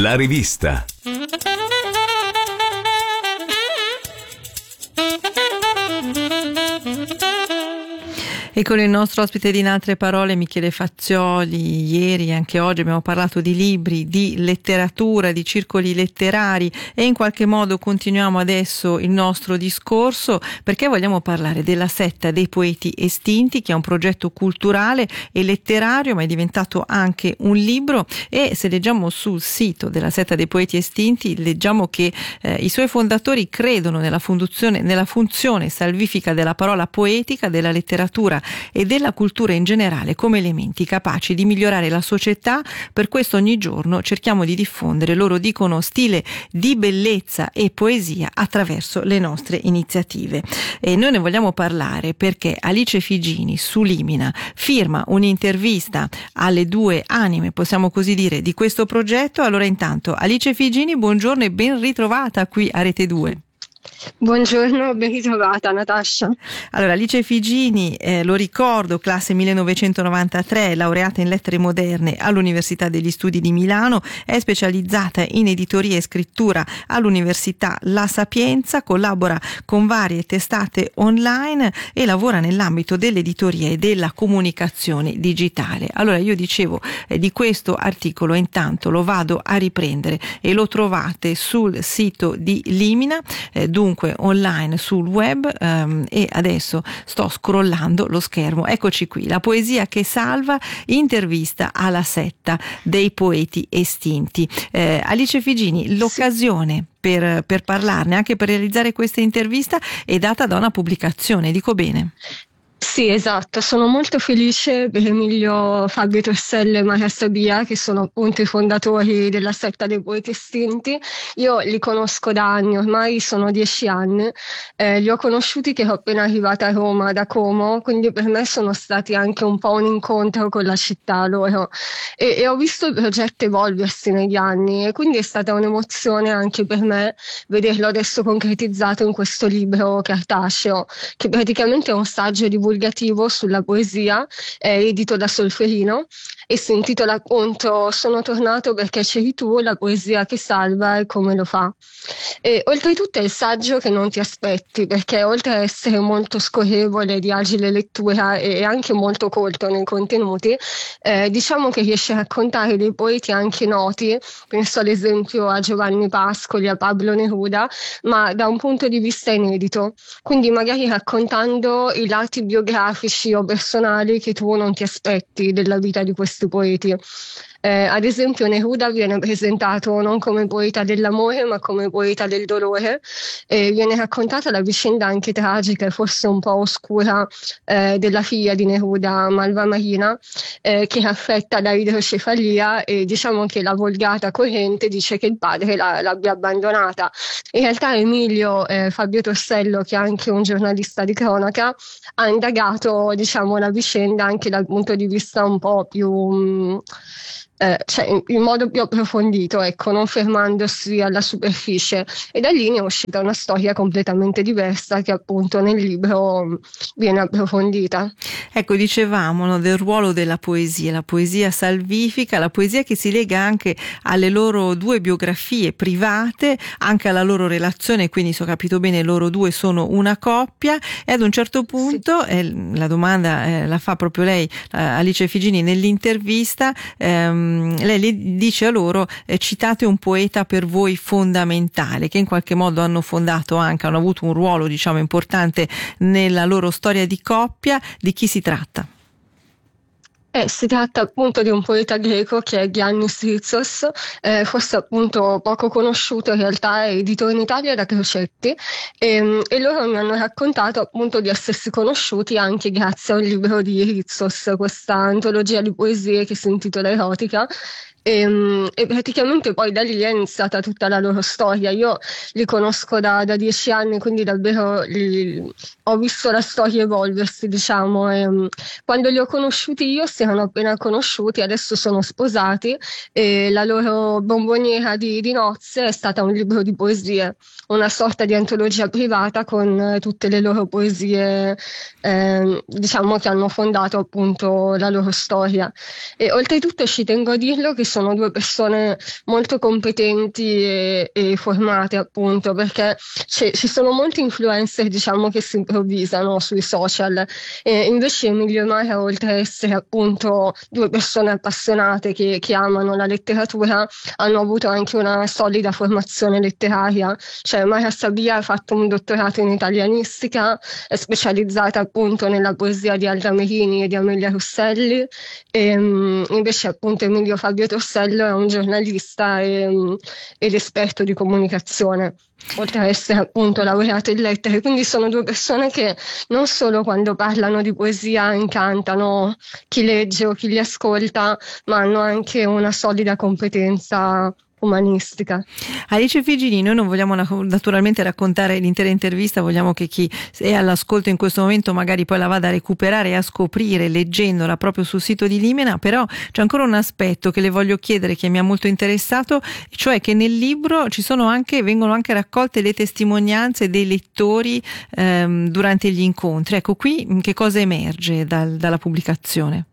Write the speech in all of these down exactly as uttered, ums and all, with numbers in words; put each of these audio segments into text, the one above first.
La rivista. E con il nostro ospite di In Altre Parole, Michele Fazzioli. Ieri e anche oggi abbiamo parlato di libri, di letteratura, di circoli letterari, e in qualche modo continuiamo adesso il nostro discorso perché vogliamo parlare della Setta dei Poeti Estinti, che è un progetto culturale e letterario, ma è diventato anche un libro. E se leggiamo sul sito della Setta dei Poeti Estinti, leggiamo che eh, i suoi fondatori credono nella funzione, nella funzione salvifica della parola poetica, della letteratura e della cultura in generale come elementi capaci di migliorare la società. Per questo ogni giorno cerchiamo di diffondere, loro dicono, stile di bellezza e poesia attraverso le nostre iniziative. E noi ne vogliamo parlare perché Alice Figini su Limina firma un'intervista alle due anime, possiamo così dire, di questo progetto. Allora intanto Alice Figini, buongiorno e ben ritrovata qui a Rete due. Buongiorno, ben ritrovata Natascia. Allora, Alice Figini, eh, lo ricordo, classe millenovecentonovantatré, laureata in lettere moderne all'Università degli Studi di Milano, è specializzata in editoria e scrittura all'Università La Sapienza, collabora con varie testate online e lavora nell'ambito dell'editoria e della comunicazione digitale. Allora, io dicevo eh, di questo articolo, intanto lo vado a riprendere e lo trovate sul sito di Limina, eh, dunque online sul web, um, e adesso sto scrollando lo schermo. Eccoci qui, La poesia che salva, intervista alla Setta dei Poeti Estinti. Eh, Alice Figini, l'occasione per, per parlarne, anche per realizzare questa intervista, è data da una pubblicazione, dico bene? Sì, esatto, sono molto felice per Emilio, Fabio Torsello e Maria Sabia, che sono appunto i fondatori della Setta dei Poeti Estinti. Io li conosco da anni, ormai sono dieci anni, eh, li ho conosciuti che ero appena arrivata a Roma da Como, quindi per me sono stati anche un po' un incontro con la città loro, e, e ho visto il progetto evolversi negli anni, e quindi è stata un'emozione anche per me vederlo adesso concretizzato in questo libro cartaceo, che praticamente è un saggio divulgativo sulla poesia, è edito da Solferino e si intitola appunto Sono tornato perché c'eri tu, la poesia che salva e come lo fa. E oltretutto è il saggio che non ti aspetti, perché oltre a essere molto scorrevole, di agile lettura e anche molto colto nei contenuti, eh, diciamo che riesce a raccontare dei poeti anche noti, penso ad esempio a Giovanni Pascoli, a Pablo Neruda, ma da un punto di vista inedito, quindi magari raccontando i lati biografici o personali che tu non ti aspetti della vita di questi poeti. Eh, ad esempio Neruda viene presentato non come poeta dell'amore ma come poeta del dolore, e viene raccontata la vicenda anche tragica e forse un po' oscura eh, della figlia di Neruda, Malva Marina, eh, che è affetta da idrocefalia, e diciamo che la volgata corrente dice che il padre la, l'abbia abbandonata. In realtà Emilio, eh, Fabio Torsello, che è anche un giornalista di cronaca, ha indagato diciamo la vicenda anche dal punto di vista un po' più mh, Eh, cioè in, in modo più approfondito, ecco, non fermandosi alla superficie, e da lì ne è uscita una storia completamente diversa che appunto nel libro viene approfondita. Ecco, dicevamo, no, del ruolo della poesia, la poesia salvifica, la poesia che si lega anche alle loro due biografie private, anche alla loro relazione, quindi se ho capito bene loro due sono una coppia, e ad un certo punto, sì. eh, la domanda eh, la fa proprio lei, eh, Alice Figini, nell'intervista, ehm, lei le dice a loro eh, citate un poeta per voi fondamentale, che in qualche modo hanno fondato anche, hanno avuto un ruolo diciamo importante nella loro storia di coppia. Di chi si tratta? Eh, si tratta appunto di un poeta greco che è Giannis Ritsos, eh, forse appunto poco conosciuto, in realtà è edito in Italia da Crocetti, e, e loro mi hanno raccontato appunto di essersi conosciuti anche grazie a un libro di Ritsos, questa antologia di poesie che si intitola Erotica. E, e praticamente poi da lì è iniziata tutta la loro storia. Io li conosco da, da dieci anni, quindi davvero li, ho visto la storia evolversi, diciamo, e quando li ho conosciuti io si erano appena conosciuti, adesso sono sposati, e la loro bomboniera di, di nozze è stata un libro di poesie, una sorta di antologia privata con tutte le loro poesie, eh, diciamo, che hanno fondato appunto la loro storia. E oltretutto ci tengo a dirlo che sono due persone molto competenti e, e formate, appunto, perché ci sono molti influencer, diciamo, che si improvvisano sui social, e invece Emilio e Mara, oltre a essere appunto due persone appassionate che, che amano la letteratura, hanno avuto anche una solida formazione letteraria. Cioè Mara Sabia ha fatto un dottorato in italianistica, è specializzata appunto nella poesia di Alda Merini e di Amelia Russelli, e um, invece appunto Emilio Fabio Torsello è un giornalista e, um, ed esperto di comunicazione, oltre a essere appunto laureato in lettere. Quindi sono due persone che non solo quando parlano di poesia incantano chi legge o chi li ascolta, ma hanno anche una solida competenza umanistica. Alice Figini, noi non vogliamo naturalmente raccontare l'intera intervista, vogliamo che chi è all'ascolto in questo momento magari poi la vada a recuperare e a scoprire leggendola proprio sul sito di Limena. Però c'è ancora un aspetto che le voglio chiedere, che mi ha molto interessato, cioè che nel libro ci sono anche, vengono anche raccolte le testimonianze dei lettori ehm, durante gli incontri. Ecco, qui che cosa emerge dal, dalla pubblicazione?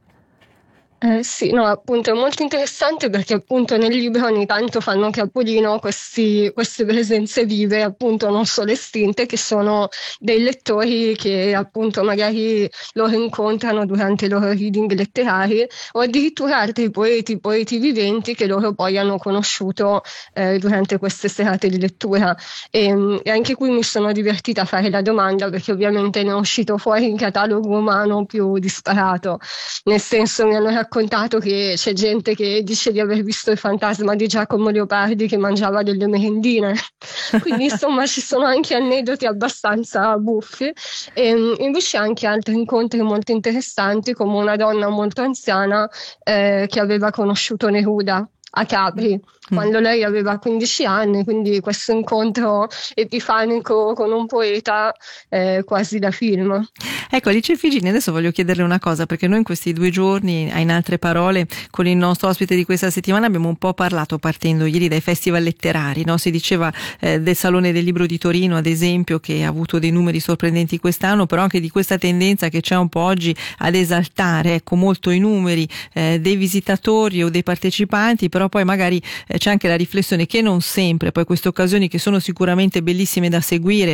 Eh, sì, no, appunto è molto interessante perché appunto nel libro ogni tanto fanno capolino questi, queste presenze vive, appunto non solo estinte, che sono dei lettori che appunto magari loro incontrano durante i loro reading letterari, o addirittura altri poeti, poeti viventi che loro poi hanno conosciuto eh, durante queste serate di lettura. E, e anche qui mi sono divertita a fare la domanda, perché ovviamente ne è uscito fuori un catalogo umano più disparato, nel senso mi hanno raccontato raccontato che c'è gente che dice di aver visto il fantasma di Giacomo Leopardi che mangiava delle merendine. Quindi insomma ci sono anche aneddoti abbastanza buffi, e invece anche altri incontri molto interessanti, come una donna molto anziana eh, che aveva conosciuto Neruda a Capri quando lei aveva quindici anni, quindi questo incontro epifanico con un poeta eh, quasi da film. Ecco, Alice Figini, adesso voglio chiederle una cosa, perché noi in questi due giorni, in altre parole, con il nostro ospite di questa settimana abbiamo un po' parlato, partendo ieri dai festival letterari, no? Si diceva eh, del Salone del Libro di Torino, ad esempio, che ha avuto dei numeri sorprendenti quest'anno, però anche di questa tendenza che c'è un po' oggi ad esaltare, ecco, molto i numeri eh, dei visitatori o dei partecipanti, però poi magari eh, c'è anche la riflessione che non sempre, poi queste occasioni che sono sicuramente bellissime da seguire,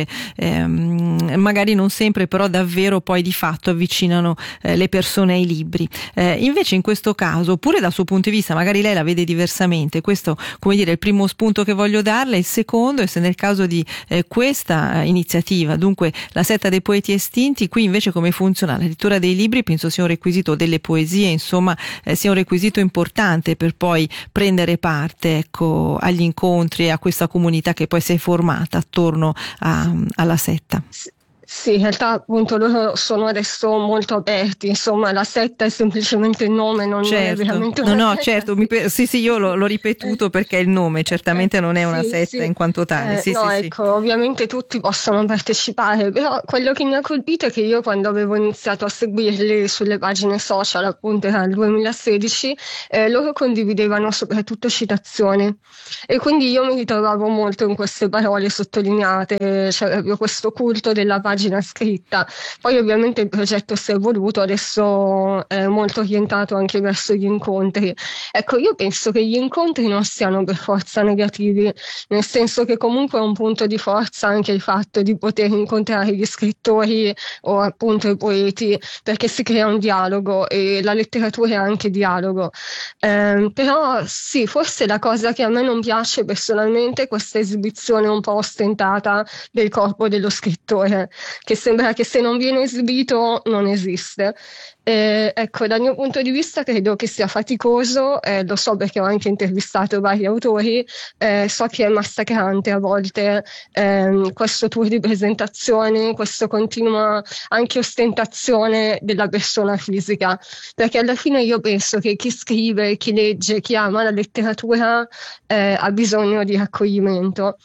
ehm, magari non sempre però davvero poi di fatto avvicinano eh, le persone ai libri. Eh, invece in questo caso, pure dal suo punto di vista, magari lei la vede diversamente, questo, come dire, è il primo spunto che voglio darle. Il secondo è se nel caso di eh, questa iniziativa, dunque la setta dei poeti estinti, qui invece come funziona? La lettura dei libri penso sia un requisito, delle poesie insomma eh, sia un requisito importante per poi prendere parte, ecco, agli incontri e a questa comunità che poi si è formata attorno a, alla setta. Sì, in realtà appunto loro sono adesso molto aperti, insomma la setta è semplicemente il nome, non certo. è veramente una una no, setta. No, certo, mi, sì sì, io l'ho, l'ho ripetuto perché è il nome, certamente non è una sì, setta sì. in quanto tale. Eh, sì, no, sì, ecco, sì. ovviamente tutti possono partecipare, però quello che mi ha colpito è che io quando avevo iniziato a seguirli sulle pagine social, appunto era il duemilasedici, eh, loro condividevano soprattutto citazioni, e quindi io mi ritrovavo molto in queste parole sottolineate, cioè proprio questo culto della pagina scritta. Poi ovviamente il progetto si è evoluto, adesso è molto orientato anche verso gli incontri. Ecco, io penso che gli incontri non siano per forza negativi, nel senso che comunque è un punto di forza anche il fatto di poter incontrare gli scrittori o appunto i poeti, perché si crea un dialogo e la letteratura è anche dialogo. Eh, però sì, forse la cosa che a me non piace personalmente è questa esibizione un po' ostentata del corpo dello scrittore, che sembra che se non viene esibito non esiste. Eh, ecco, dal mio punto di vista credo che sia faticoso, eh, lo so perché ho anche intervistato vari autori, eh, so che è massacrante a volte ehm, questo tour di presentazioni, questa continua anche ostentazione della persona fisica, perché alla fine io penso che chi scrive, chi legge, chi ama la letteratura eh, ha bisogno di raccoglimento.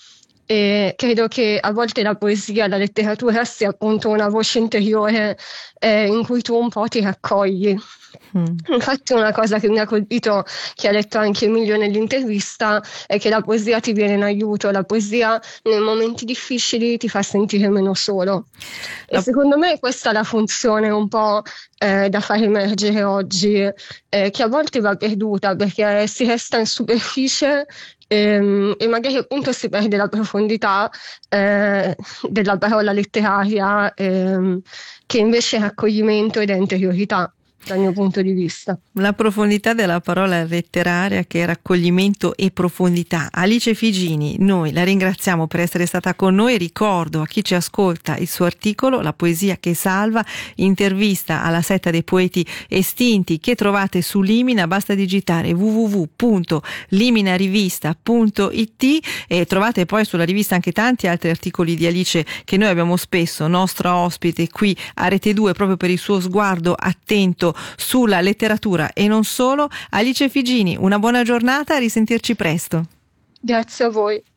E credo che a volte la poesia, la letteratura sia appunto una voce interiore eh, in cui tu un po' ti raccogli. Mm. Infatti una cosa che mi ha colpito, che ha detto anche Emilio nell'intervista, è che la poesia ti viene in aiuto, la poesia nei momenti difficili ti fa sentire meno solo. La... E secondo me questa è la funzione un po' eh, da far emergere oggi, eh, che a volte va perduta perché si resta in superficie ehm, e magari appunto si perde la profondità eh, della parola letteraria, ehm, che invece è raccoglimento ed è interiorità. Dal mio punto di vista. La profondità della parola letteraria, che è raccoglimento e profondità. Alice Figini, noi la ringraziamo per essere stata con noi. Ricordo a chi ci ascolta il suo articolo La poesia che salva, intervista alla setta dei poeti estinti, che trovate su Limina. Basta digitare w w w punto liminarivista punto i t e trovate poi sulla rivista anche tanti altri articoli di Alice che noi abbiamo spesso nostra ospite qui a Rete due, proprio per il suo sguardo attento sulla letteratura e non solo. Alice Figini, una buona giornata, a risentirci presto. Grazie a voi.